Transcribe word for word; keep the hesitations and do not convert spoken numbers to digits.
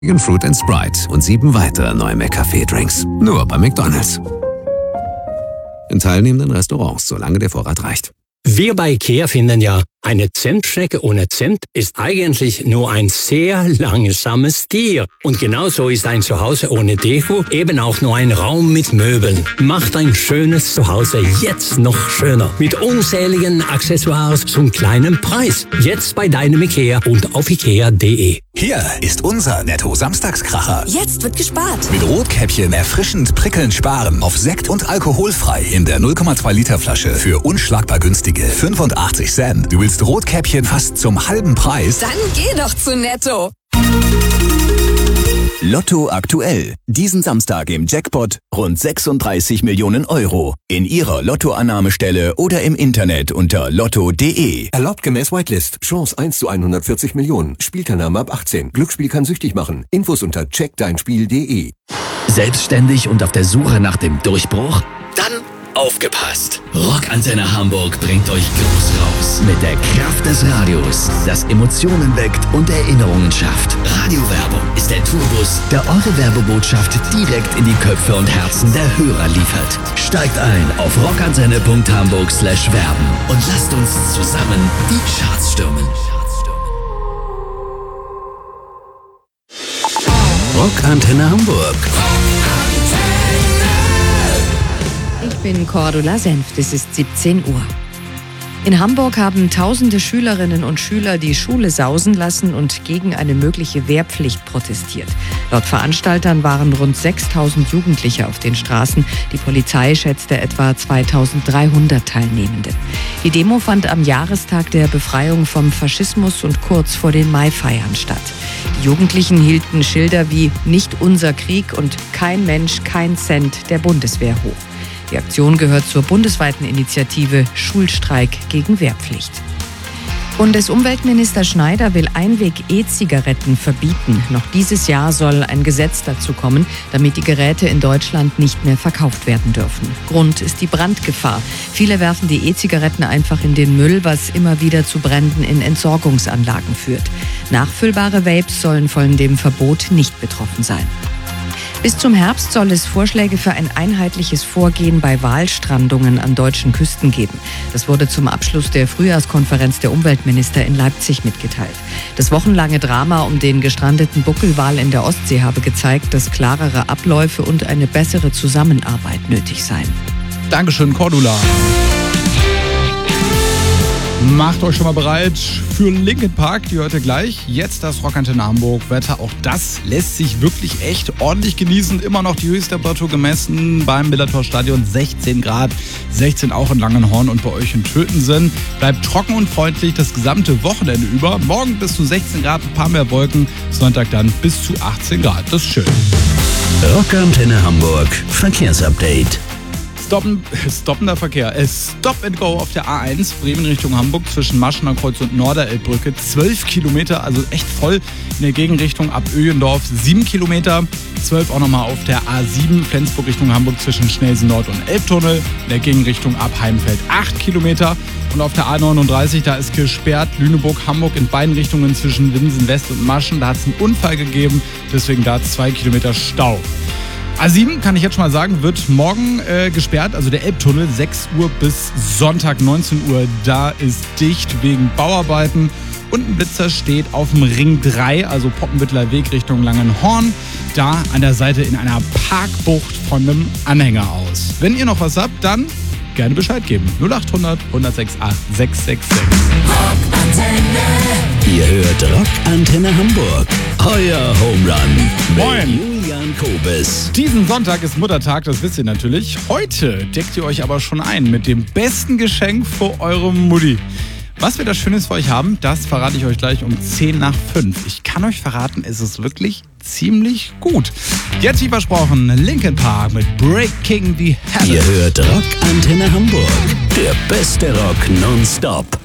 Fruit and Sprite und sieben weitere neue McCafé-Drinks. Nur bei McDonald's. In teilnehmenden Restaurants, solange der Vorrat reicht. Wir bei IKEA finden ja, eine Zimtschnecke ohne Zimt ist eigentlich nur ein sehr langsames Tier. Und genauso ist ein Zuhause ohne Deko eben auch nur ein Raum mit Möbeln. Macht ein schönes Zuhause jetzt noch schöner. Mit unzähligen Accessoires zum kleinen Preis. Jetzt bei deinem IKEA und auf ikea punkt de. Hier ist unser Netto-Samstagskracher. Jetzt wird gespart. Mit Rotkäppchen erfrischend prickelnd sparen. Auf Sekt und alkoholfrei in der null Komma zwei Liter Flasche für unschlagbar günstige fünfundachtzig Cent. Du willst Rotkäppchen fast zum halben Preis? Dann geh doch zu Netto. Lotto aktuell. Diesen Samstag im Jackpot rund sechsunddreißig Millionen Euro. In Ihrer Lottoannahmestelle oder im Internet unter lotto punkt de. Erlaubt gemäß Whitelist. Chance eins zu hundertvierzig Millionen. Spielteilnahme ab achtzehn. Glücksspiel kann süchtig machen. Infos unter check dein spiel punkt de. Selbstständig und auf der Suche nach dem Durchbruch? Dann aufgepasst! Rockantenne Hamburg bringt euch groß raus mit der Kraft des Radios, das Emotionen weckt und Erinnerungen schafft. Radiowerbung ist der Tourbus, der eure Werbebotschaft direkt in die Köpfe und Herzen der Hörer liefert. Steigt ein auf rockantenne punkt hamburg slash werben und lasst uns zusammen die Charts stürmen. Rockantenne Hamburg. Ich bin Cordula Senft, es ist siebzehn Uhr. In Hamburg haben tausende Schülerinnen und Schüler die Schule sausen lassen und gegen eine mögliche Wehrpflicht protestiert. Laut Veranstaltern waren rund sechstausend Jugendliche auf den Straßen. Die Polizei schätzte etwa zweitausenddreihundert Teilnehmende. Die Demo fand am Jahrestag der Befreiung vom Faschismus und kurz vor den Maifeiern statt. Die Jugendlichen hielten Schilder wie "Nicht unser Krieg" und "Kein Mensch, kein Cent der Bundeswehr" hoch. Die Aktion gehört zur bundesweiten Initiative Schulstreik gegen Wehrpflicht. Bundesumweltminister Schneider will Einweg-E-Zigaretten verbieten. Noch dieses Jahr soll ein Gesetz dazu kommen, damit die Geräte in Deutschland nicht mehr verkauft werden dürfen. Grund ist die Brandgefahr. Viele werfen die E-Zigaretten einfach in den Müll, was immer wieder zu Bränden in Entsorgungsanlagen führt. Nachfüllbare Vapes sollen von dem Verbot nicht betroffen sein. Bis zum Herbst soll es Vorschläge für ein einheitliches Vorgehen bei Walstrandungen an deutschen Küsten geben. Das wurde zum Abschluss der Frühjahrskonferenz der Umweltminister in Leipzig mitgeteilt. Das wochenlange Drama um den gestrandeten Buckelwal in der Ostsee habe gezeigt, dass klarere Abläufe und eine bessere Zusammenarbeit nötig seien. Dankeschön, Cordula. Macht euch schon mal bereit für Linkin Park, die hört ihr gleich. Jetzt das Rockantenne Hamburg. Wetter, auch das lässt sich wirklich echt ordentlich genießen. Immer noch die Höchsttemperatur gemessen beim Millantor Stadion, sechzehn Grad. sechzehn auch in Langenhorn und bei euch in Tötensen. Bleibt trocken und freundlich das gesamte Wochenende über. Morgen bis zu sechzehn Grad, ein paar mehr Wolken. Sonntag dann bis zu achtzehn Grad. Das ist schön. Rockantenne Hamburg, Verkehrsupdate. Stoppen, stoppender Verkehr. Es Stop and Go auf der A eins, Bremen Richtung Hamburg zwischen Maschener Kreuz und Norderelbbrücke. zwölf Kilometer, also echt voll in der Gegenrichtung ab Öhendorf. sieben Kilometer. zwölf auch nochmal auf der A sieben, Flensburg Richtung Hamburg zwischen Schnelsen Nord und Elbtunnel. In der Gegenrichtung ab Heimfeld acht Kilometer. Und auf der A neununddreißig, da ist gesperrt, Lüneburg, Hamburg in beiden Richtungen zwischen Winsen West und Maschen. Da hat es einen Unfall gegeben, deswegen da zwei Kilometer Stau. A sieben, kann ich jetzt schon mal sagen, wird morgen äh, gesperrt, also der Elbtunnel, sechs Uhr bis Sonntag neunzehn Uhr. Da ist dicht wegen Bauarbeiten. Und ein Blitzer steht auf dem Ring drei, also Poppenbütteler Weg Richtung Langenhorn. Da an der Seite in einer Parkbucht von einem Anhänger aus. Wenn ihr noch was habt, dann gerne Bescheid geben. null acht hundert, hundertsechsundachtzig, sechshundertsechsundsechzig. Rockantenne. Ihr hört Rockantenne Hamburg. Euer Home Run. Moin. Julian Kobes. Diesen Sonntag ist Muttertag, das wisst ihr natürlich. Heute deckt ihr euch aber schon ein mit dem besten Geschenk für eure Mutti. Was wir da Schönes für euch haben, das verrate ich euch gleich um zehn nach fünf. Ich kann euch verraten, es ist wirklich ziemlich gut. Jetzt wie versprochen, Linkin Park mit Breaking the Habit. Ihr hört Rockantenne Hamburg. Der beste Rock nonstop.